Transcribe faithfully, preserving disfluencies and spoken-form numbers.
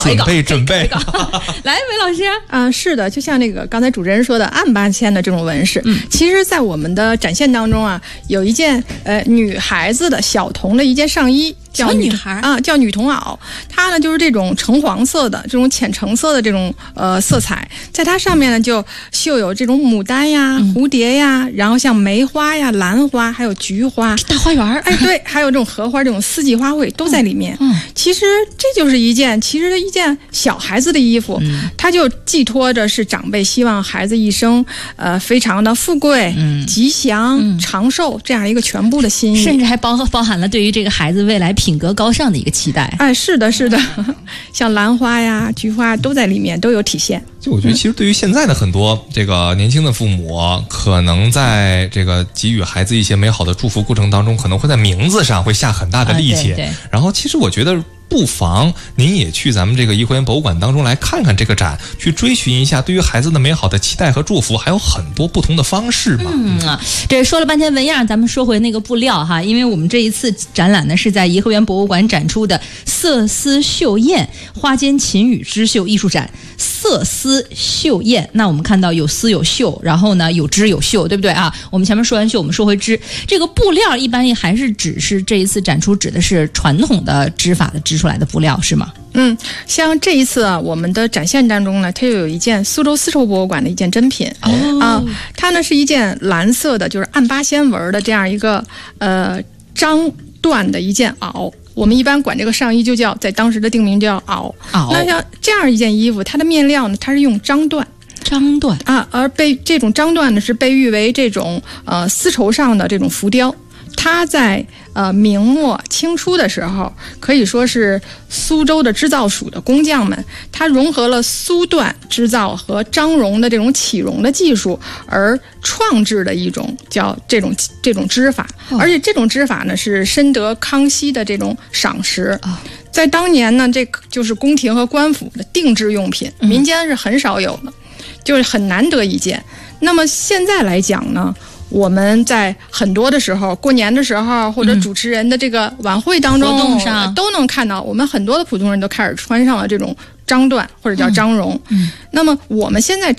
准备准备。 来，韦老师。 啊、呃，是的，就像那个刚才主持人说的暗八千的这种纹饰，嗯，其实，在我们的展现当中啊，有一件呃女孩子的小童的一件上衣。 叫女孩啊，叫女童袄，它呢就是这种橙黄色的、这种浅橙色的这种呃色彩，在它上面呢就绣有这种牡丹呀、蝴蝶呀，嗯、然后像梅花呀、兰花，还有菊花， 大花园， 哎，对，还有这种荷花、这种四季花卉都在里面。嗯，其实这就是一件，其实一件小孩子的衣服，嗯、它就寄托着是长辈希望孩子一生呃非常的富贵、嗯、吉祥、嗯、长寿这样一个全部的心意， 甚至还包包含了对于这个孩子未来品格高尚的一个期待。 哎，是的，是的，像兰花呀、菊花都在里面都有体现。 就我觉得，其实对于现在的很多这个年轻的父母，可能在这个给予孩子一些美好的祝福过程当中，可能会在名字上会下很大的力气。 啊、对对然后，其实我觉得不妨您也去咱们这个颐和园博物馆当中来看看这个展，去追寻一下对于孩子的美好的期待和祝福，还有很多不同的方式嘛。 嗯啊，这说了半天纹样，咱们说回那个布料哈，因为我们这一次展览呢是在颐和园博物馆展出的色丝绣燕花间琴语织绣艺术展。色丝绣燕，那我们看到有丝有绣，然后呢有织有绣，对不对啊？我们前面说完绣，我们说回织。这个布料一般也还是只是这一次展出指的是传统的织法的织出来的布料是吗？ 嗯，像这一次啊，我们的展现当中呢，它又有一件苏州丝绸博物馆的一件珍品啊、 哦呃，它呢是一件蓝色的，就是暗八仙纹的这样一个呃章缎的一件袄。我们一般管这个上衣就叫，在当时的定名叫袄。 袄。 那像这样一件衣服，它的面料呢，它是用章缎。 章缎啊，而被这种章缎呢，是被誉为这种呃丝绸上的这种浮雕。它在呃明末清初的时候，可以说是苏州的织造署的工匠们，它融合了苏缎织造和张绒的这种起绒的技术，而创制的一种叫这种这种织法。哦、而且这种织法呢，是深得康熙的这种赏识。哦、在当年呢，这就是宫廷和官府的定制用品，民间是很少有的，嗯、就是很难得一见。那么现在来讲呢，我们在很多的时候，过年的时候或者主持人的这个晚会当中， 活动上都能看到，我们很多的普通人都开始穿上了这种章缎或者叫章绒。嗯嗯、那么我们现在